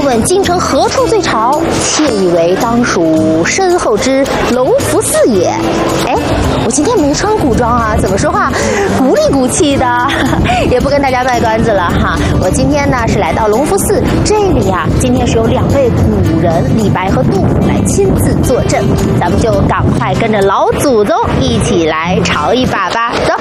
问京城何处最潮？窃以为当属身后之隆福寺也。哎，我今天没穿古装啊，怎么说话鼓里鼓气的？也不跟大家卖关子了哈，我今天呢是来到隆福寺，这里啊今天是有2位古人李白和杜甫来亲自坐镇，咱们就赶快跟着老祖宗一起来潮一把吧，走。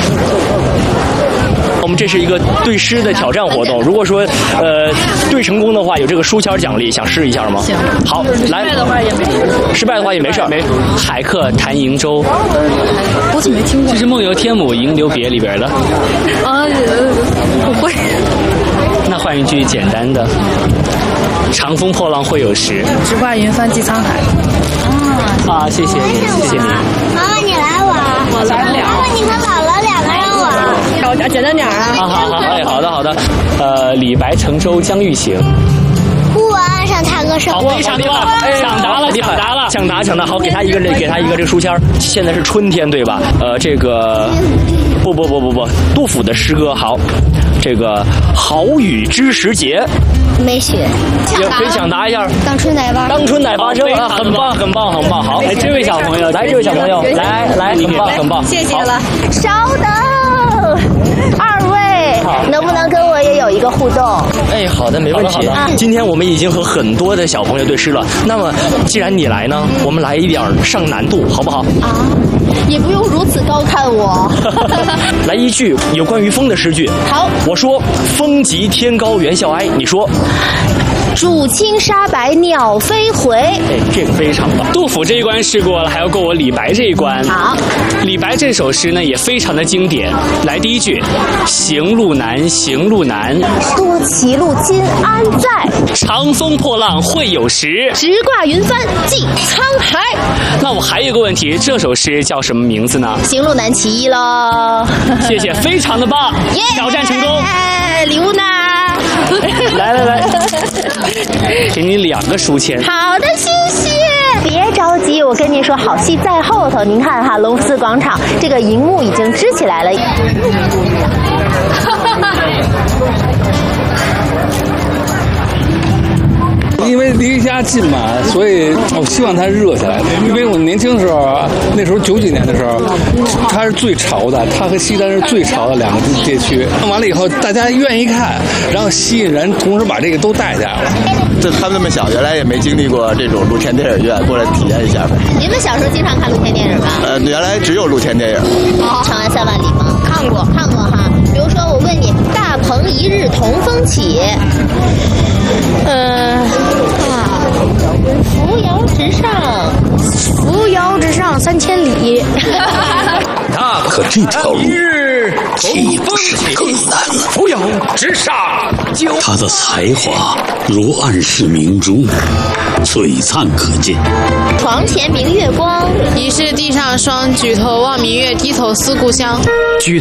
我们这是一个对诗的挑战活动，如果说对成功的话，有这个书签奖励，想试一下吗？行，好，来。失败的话也没事。失败的话也没事。海客谈瀛洲， 我怎么没听过？ 这是梦游天姥迎留别里边的。 啊，不会。 那换一句简单的：长风破浪会有时， 直挂云帆济沧海。 啊，谢谢你，谢谢你。 妈妈，你来玩。 我来了。 妈妈，你和姥姥2个人玩。 我简单点啊。 好的。李白乘舟将欲行。 忽闻岸上弹歌声。 好，非常棒，抢答。好，给他一个这个书签。现在是春天对吧？这个不，杜甫的诗歌好。这个好雨知时节， 没学， 可以抢答一下。 当春乃发生，很棒。好，来这位小朋友，来，很棒， 谢谢了。稍等，2位，能不能跟我也有一个互动？ 哎，好的，没问题。今天我们已经和很多的小朋友对诗了，那么既然你来呢，我们来一点上难度，好不好？ 啊，也不用如此高看我。 来一句有关于风的诗句。 好， 我说风急天高猿啸哀，你说渚清沙白鸟飞回。 哎，这个非常棒。杜甫这一关试过了，还要过我李白这一关。 好， 李白这首诗呢也非常的经典。来第一句，行路难，行路难， 多歧路今安在？ 长风破浪会有时， 直挂云帆济沧海。 那我还有一个问题，这首诗叫什么名字呢？ 行路难其一喽。 谢谢，非常的棒，挑战成功。 礼物呢？ 来，给你2个书签。 好的，谢谢。别着急，我跟您说，好戏在后头。您看哈，隆福寺广场这个荧幕已经支起来了。 因为离家近嘛，所以我希望它热起来。因为我年轻的时候啊，那时候90几年的时候，它是最潮的，它和西单是最潮的2个街区。看完了以后，大家愿意看，然后吸引人，同时把这个都带起来了。 他们那么小，原来也没经历过这种露天电影院，过来体验一下呗。 你们小时候经常看露天电影吗？ 原来只有露天电影。 长安3万里吗？看过哈。比如说，我问你，大鹏一日同风起。 扶摇直上3000里。 可这条路岂不是更难了？ 扶摇直上， 他的才华如暗室明珠，璀璨可见。 床前明月光， 疑是地上霜，举头望明月，低头思故乡。